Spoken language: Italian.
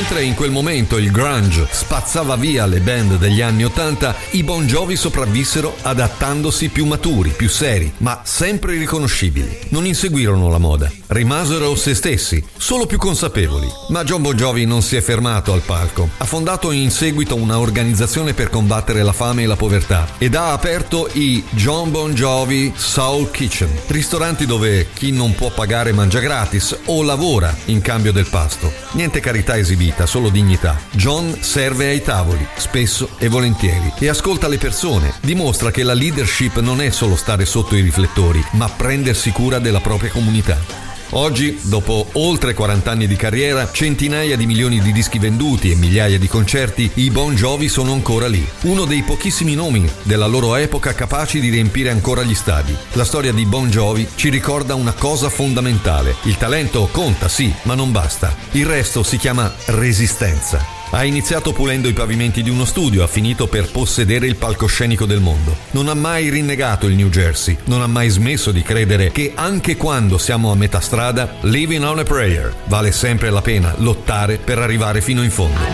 Mentre in quel momento il grunge spazzava via le band degli anni 80, i Bon Jovi sopravvissero adattandosi più maturi, più seri, ma sempre riconoscibili. Non inseguirono la moda, rimasero se stessi, solo più consapevoli. Ma John Bon Jovi non si è fermato al palco. Ha fondato in seguito una organizzazione per combattere la fame e la povertà ed ha aperto i John Bon Jovi Soul Kitchen, ristoranti dove chi non può pagare mangia gratis o lavora in cambio del pasto. Niente carità esibita, solo dignità. John serve ai tavoli, spesso e volentieri, e ascolta le persone. Dimostra che la leadership non è solo stare sotto i riflettori, ma prendersi cura della propria comunità. Oggi, dopo oltre 40 anni di carriera, centinaia di milioni di dischi venduti e migliaia di concerti, i Bon Jovi sono ancora lì. Uno dei pochissimi nomi della loro epoca capaci di riempire ancora gli stadi. La storia di Bon Jovi ci ricorda una cosa fondamentale. Il talento conta, sì, ma non basta. Il resto si chiama resistenza. Ha iniziato pulendo i pavimenti di uno studio, ha finito per possedere il palcoscenico del mondo. Non ha mai rinnegato il New Jersey, non ha mai smesso di credere che anche quando siamo a metà strada, living on a prayer, vale sempre la pena lottare per arrivare fino in fondo.